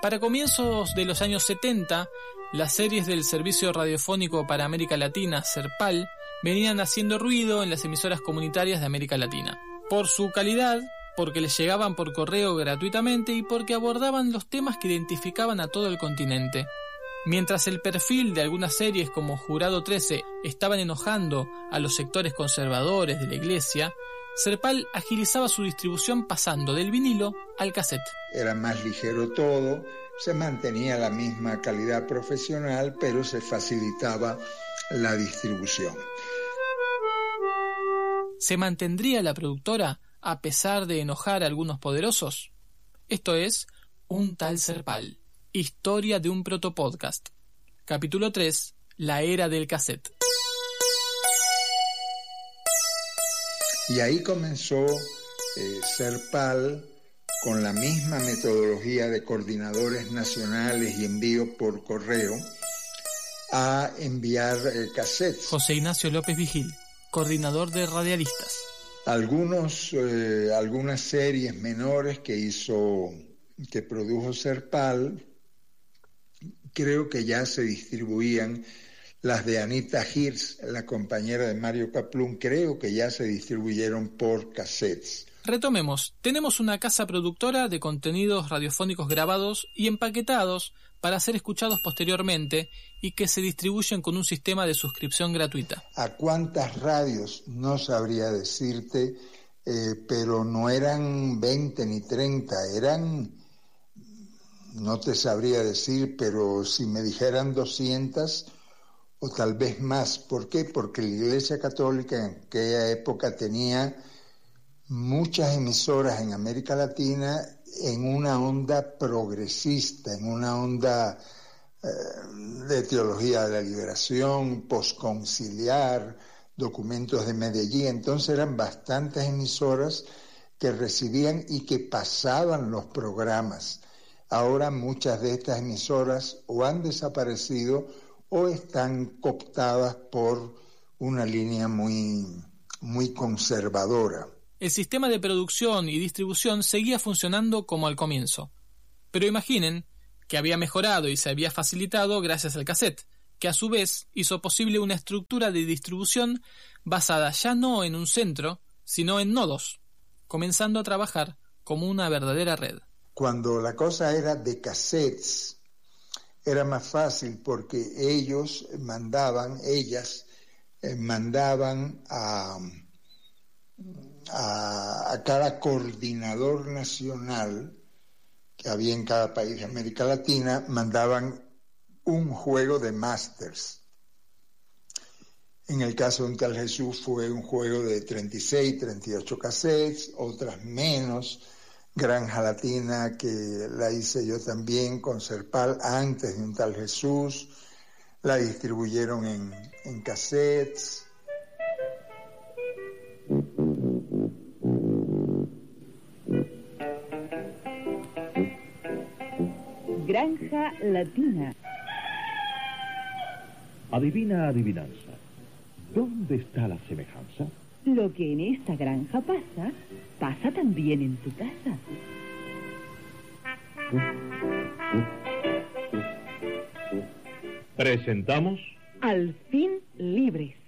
Para comienzos de los años 70, las series del Servicio Radiofónico para América Latina, SERPAL, venían haciendo ruido en las emisoras comunitarias de América Latina. Por su calidad, porque les llegaban por correo gratuitamente y porque abordaban los temas que identificaban a todo el continente. Mientras el perfil de algunas series como Jurado 13 estaban enojando a los sectores conservadores de la iglesia, SERPAL agilizaba su distribución pasando del vinilo al cassette. Era más ligero todo, se mantenía la misma calidad profesional, pero se facilitaba la distribución. ¿Se mantendría la productora a pesar de enojar a algunos poderosos? Esto es Un Tal SERPAL, historia de un protopodcast. Capítulo 3, la era del cassette. Y ahí comenzó SERPAL con la misma metodología de coordinadores nacionales y envío por correo a enviar cassettes. José Ignacio López Vigil, coordinador de radialistas. Algunas series menores que produjo SERPAL, creo que ya se distribuían. Las de Anita Hirsch, la compañera de Mario Kaplun, creo que ya se distribuyeron por cassettes. Retomemos, tenemos una casa productora de contenidos radiofónicos grabados y empaquetados para ser escuchados posteriormente y que se distribuyen con un sistema de suscripción gratuita. ¿A cuántas radios? No sabría decirte, pero no eran 20 ni 30, no te sabría decir, pero si me dijeran 200... o tal vez más. ¿Por qué? Porque la Iglesia Católica en aquella época tenía muchas emisoras en América Latina en una onda progresista, en una onda de teología de la liberación, posconciliar, documentos de Medellín. Entonces eran bastantes emisoras que recibían y que pasaban los programas. Ahora muchas de estas emisoras o han desaparecido o están cooptadas por una línea muy conservadora. El sistema de producción y distribución seguía funcionando como al comienzo. Pero imaginen que había mejorado y se había facilitado gracias al cassette, que a su vez hizo posible una estructura de distribución basada ya no en un centro, sino en nodos, comenzando a trabajar como una verdadera red. Cuando la cosa era de cassettes, era más fácil porque ellas mandaban a cada coordinador nacional que había en cada país de América Latina, mandaban un juego de masters. En el caso de Un Tal Jesús fue un juego de 36, 38 cassettes, otras menos. Granja Latina, que la hice yo también con SERPAL antes de Un Tal Jesús, la distribuyeron en cassettes. Granja Latina. Adivina adivinanza. ¿Dónde está la semejanza? Lo que en esta granja pasa, pasa también en tu casa. Presentamos Al fin libres.